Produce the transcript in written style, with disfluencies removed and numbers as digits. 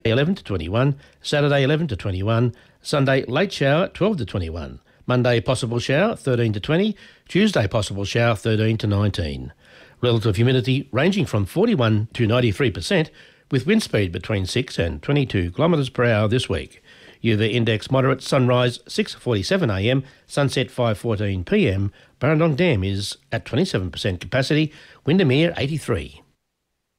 11 to 21, Saturday 11 to 21, Sunday late shower 12 to 21, Monday possible shower 13 to 20, Tuesday possible shower 13 to 19. Relative humidity ranging from 41 to 93%, with wind speed between 6 and 22 kilometres per hour this week. UV index moderate, sunrise 6:47am, sunset 5:14pm. Burrendong Dam is at 27% capacity, Windermere 83.